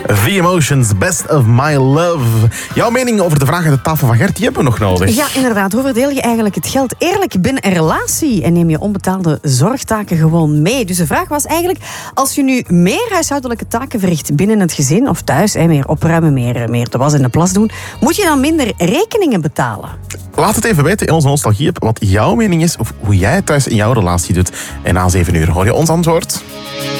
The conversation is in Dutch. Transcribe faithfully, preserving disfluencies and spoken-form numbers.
The Emotions, Best of My Love. Jouw mening over de vraag aan de tafel van Gert, die hebben we nog nodig. Ja, inderdaad. Hoe verdeel je eigenlijk het geld eerlijk binnen een relatie? En neem je onbetaalde zorgtaken gewoon mee? Dus de vraag was eigenlijk, als je nu meer huishoudelijke taken verricht binnen het gezin of thuis, hè, meer opruimen, meer, meer de was en de plas doen, moet je dan minder rekeningen betalen? Laat het even weten in onze nostalgie-app wat jouw mening is of hoe jij het thuis in jouw relatie doet. En na zeven uur hoor je ons antwoord.